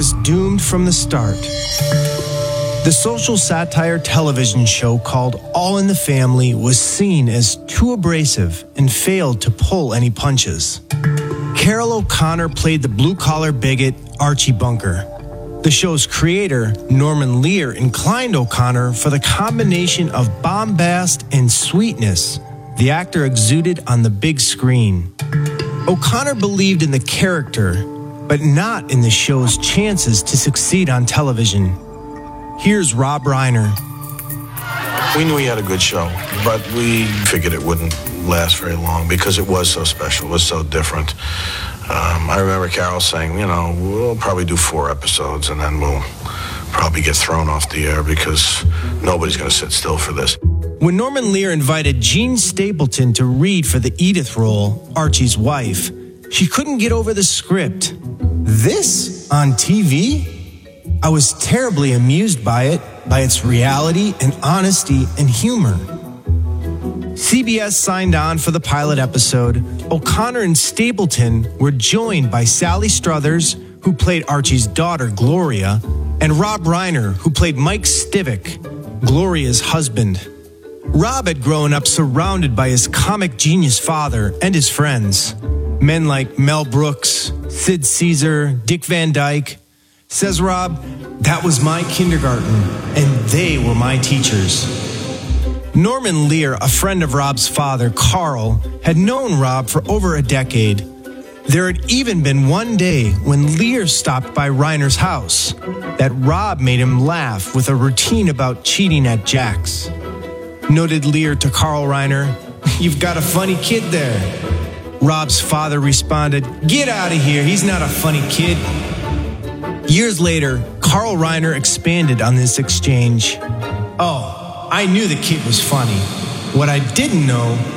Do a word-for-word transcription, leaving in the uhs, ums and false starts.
was doomed from the start. The social satire television show called All in the Family was seen as too abrasive and failed to pull any punches. Carol O'Connor played the blue-collar bigot Archie Bunker. The show's creator, Norman Lear, inclined O'Connor for the combination of bombast and sweetness the actor exuded on the big screen. O'Connor believed in the character, but not in the show's chances to succeed on television. Here's Rob Reiner. We knew he had a good show, but we figured it wouldn't last very long because it was so special, it was so different. Um, I remember Carol saying, you know, we'll probably do four episodes and then we'll probably get thrown off the air because nobody's going to sit still for this. When Norman Lear invited Jean Stapleton to read for the Edith role, Archie's wife, she couldn't get over the script. This on T V? I was terribly amused by it, by its reality and honesty and humor. C B S signed on for the pilot episode. O'Connor and Stapleton were joined by Sally Struthers, who played Archie's daughter, Gloria, and Rob Reiner, who played Mike Stivic, Gloria's husband. Rob had grown up surrounded by his comic genius father and his friends. Men like Mel Brooks, Sid Caesar, Dick Van Dyke. Says Rob, that was my kindergarten, and they were my teachers. Norman Lear, a friend of Rob's father, Carl, had known Rob for over a decade. There had even been one day when Lear stopped by Reiner's house that Rob made him laugh with a routine about cheating at jacks. Noted Lear to Carl Reiner, "You've got a funny kid there." Rob's father responded, "Get out of here, he's not a funny kid." Years later, Carl Reiner expanded on this exchange. "Oh, I knew the kid was funny. What I didn't know